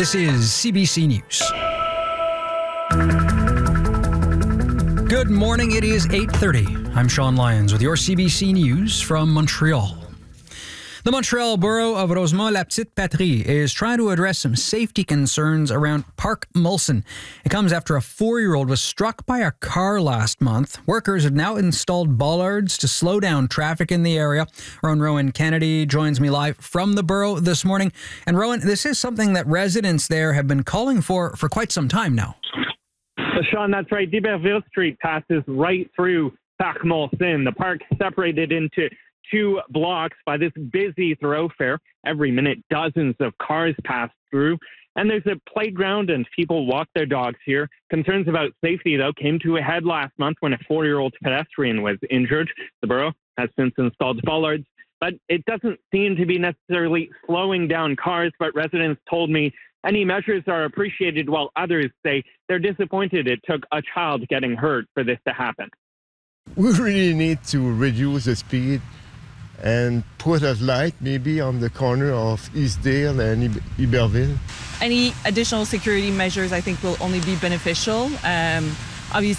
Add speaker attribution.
Speaker 1: This is CBC News. Good morning, it is 8:30. I'm Sean Lyons with your CBC News from Montreal. The Montreal Borough of Rosemont-la-Petite-Patrie is trying to address some safety concerns around Park Molson. It comes after a 4-year-old was struck by a car last month. Workers have now installed bollards to slow down traffic in the area. Our own Rowan Kennedy joins me live from the borough this morning. And Rowan, this is something that residents there have been calling for quite some time now.
Speaker 2: Sean, that's right. D'Iberville Street passes right through Park Molson. The park separated into 2 blocks by this busy thoroughfare. Every minute, dozens of cars pass through. And there's a playground and people walk their dogs here. Concerns about safety, though, came to a head last month when a 4-year-old pedestrian was injured. The borough has since installed bollards, but it doesn't seem to be necessarily slowing down cars. But residents told me any measures are appreciated, while others say they're disappointed it took a child getting hurt for this to happen.
Speaker 3: We really need to reduce the speed and put a light maybe on the corner of Eastdale and Iberville.
Speaker 4: Any additional security measures, I think, will only be beneficial. Obviously,